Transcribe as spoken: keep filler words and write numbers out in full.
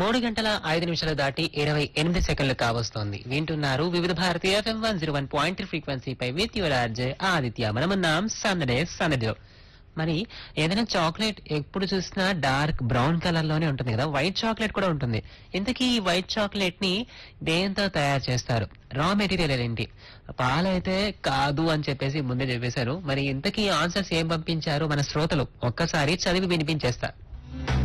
మూడు గంటల ఐదు నిమిషాలు దాటి ఇరవై ఎనిమిది సెకండ్లు కావస్తోంది. వింటున్నారు వివిధ Bharati FM one zero one point three ఫ్రీక్వెన్సీపై with your RJ Aditya. మనమున్నాం సందడే సందడిలో. మరి ఏదైనా చాక్లెట్ ఎప్పుడు చూసినా డార్క్ బ్రౌన్ కలర్ లోనే ఉంటుంది కదా, వైట్ చాక్లెట్ కూడా ఉంటుంది. ఇంతకీ ఈ వైట్ చాక్లెట్ ని దేంతో తయారు చేస్తారు? రా మెటీరియల్ ఏంటి? పాలైతే కాదు అని చెప్పేసి ముందే చెప్పేశారు. మరి ఇంతకీ ఆన్సర్స్ ఏం పంపించారు మన శ్రోతలు? ఒక్కసారి చదివి వినిపించేస్తా.